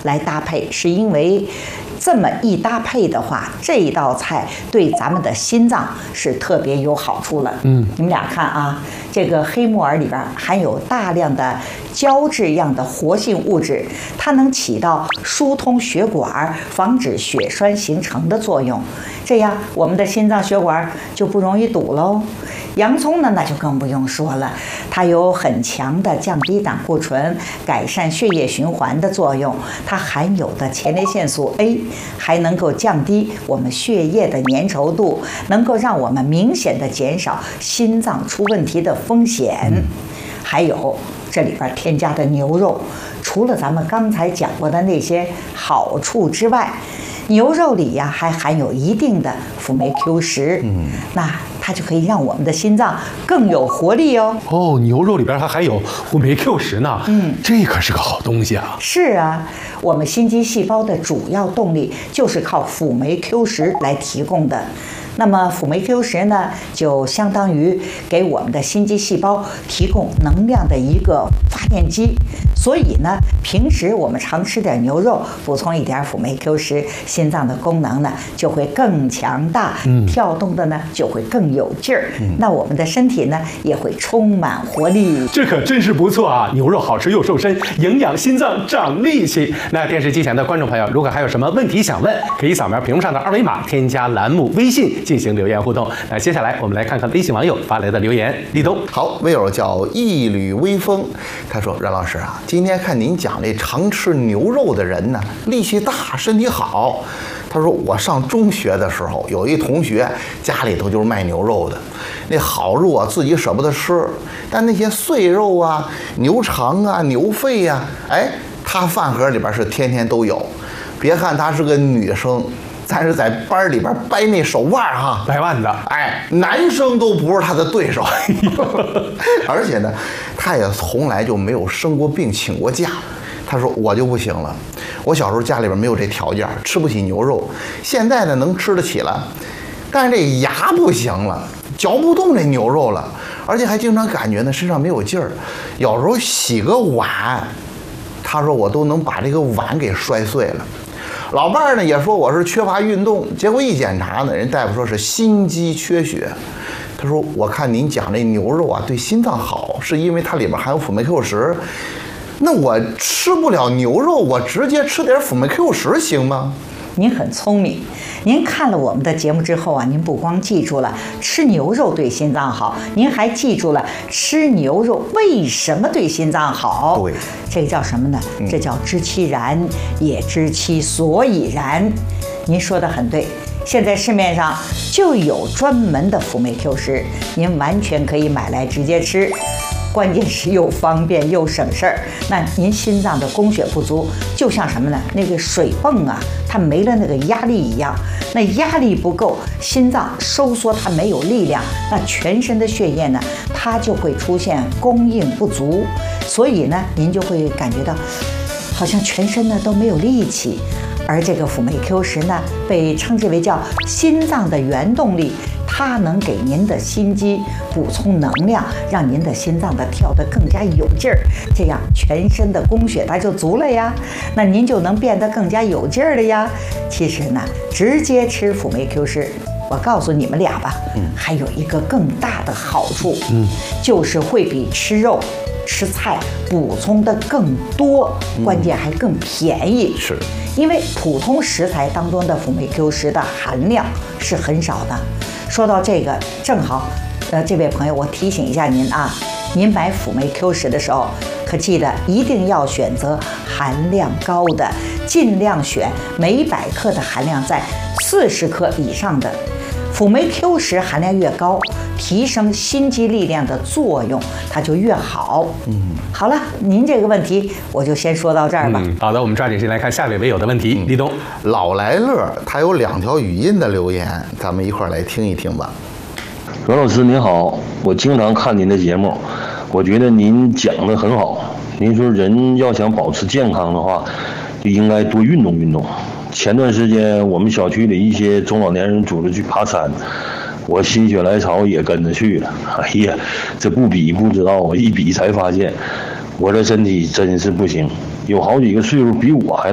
来搭配，是因为这么一搭配的话，这一道菜对咱们的心脏是特别有好处了。你们俩看啊，这个黑木耳里边含有大量的胶质样的活性物质，它能起到疏通血管、防止血栓形成的作用，这样我们的心脏血管就不容易堵喽。洋葱呢，那就更不用说了，它有很强的降低胆固醇、改善血液循环的作用。它含有的前列腺素 A 还能够降低我们血液的粘稠度，能够让我们明显的减少心脏出问题的风险。还有这里边添加的牛肉，除了咱们刚才讲过的那些好处之外，牛肉里呀还含有一定的辅酶 Q10，那它就可以让我们的心脏更有活力哦。 哦，牛肉里边还含有辅酶 Q10呢，这可是个好东西啊。 是啊，我们心肌细胞的主要动力就是靠辅酶 Q10来提供的。那么辅酶 Q10呢，就相当于给我们的心肌细胞提供能量的一个发电机。所以呢，平时我们常吃点牛肉，补充一点辅酶 Q10，心脏的功能呢就会更强大，跳动的呢就会更有劲儿。那我们的身体呢也会充满活力。 这可真是不错啊！牛肉好吃又瘦身，营养心脏长力气。那电视机前的观众朋友，如果还有什么问题想问，可以扫描屏幕上的二维码，添加栏目微信进行留言互动。那接下来我们来看看微信网友发来的留言。立冬， 好，微友叫一缕微风，他说：“阮老师啊，今天看您讲这常吃牛肉的人呢，力气大，身体好。他说我上中学的时候，有一同学家里头就是卖牛肉的，那好肉啊自己舍不得吃，但那些碎肉啊、牛肠啊、牛肺啊，哎，他饭盒里边是天天都有。别看她是个女生。”咱是在班里边掰那手腕哈， 掰腕子， 哎，男生都不是他的对手，而且呢，他也从来就没有生过病，请过假。他说我就不行了，我小时候家里边没有这条件，吃不起牛肉，现在呢能吃得起了，但是这牙不行了，嚼不动这牛肉了，而且还经常感觉呢身上没有劲儿，有时候洗个碗，他说我都能把这个碗给摔碎了。老伴儿呢也说我是缺乏运动，结果一检查呢，人大夫说是心肌缺血。他说我看您讲这牛肉啊对心脏好，是因为它里边含有辅酶 Q10。那我吃不了牛肉，我直接吃点辅酶 Q10行吗？ 您很聪明，您看了我们的节目之后啊，您不光记住了吃牛肉对心脏好，您还记住了吃牛肉为什么对心脏好。 对， 这个叫什么呢？这叫知其然，也知其所以然。您说的很对，现在市面上就有专门的辅酶 Q10，您完全可以买来直接吃。关键是又方便又省事儿。那您心脏的供血不足，就像什么呢？那个水泵啊，它没了那个压力一样。那压力不够，心脏收缩它没有力量，那全身的血液呢，它就会出现供应不足。所以呢，您就会感觉到，好像全身呢都没有力气。而这个辅酶 Q10呢，被称之为叫心脏的原动力。它能给您的心肌补充能量，让您的心脏的跳得更加有劲儿，这样全身的供血它就足了呀，那您就能变得更加有劲儿了呀。其实呢，直接吃辅酶 Q10，我告诉你们俩吧，还有一个更大的好处，就是会比吃肉吃菜补充的更多，关键还更便宜。 是， 因为普通食材当中的辅酶 Q10的含量是很少的。说到这个，正好，这位朋友，我提醒一下您啊，您买辅酶 Q10的时候，可记得一定要选择含量高的，尽量选每100克的含量在40克以上的。辅酶 Q10含量越高，提升心肌力量的作用它就越好。好了，您这个问题我就先说到这儿吧。 好的，我们抓紧时间来看下位微友的问题。立冬， 老来乐他有2条语音的留言，咱们一块儿来听一听吧。 阮老师您好，我经常看您的节目，我觉得您讲得很好。您说人要想保持健康的话，就应该多运动运动。前段时间我们小区里一些中老年人组织去爬山，我心血来潮也跟着去了。哎呀，这不比不知道啊，一比才发现我这身体真是不行，有好几个岁数比我还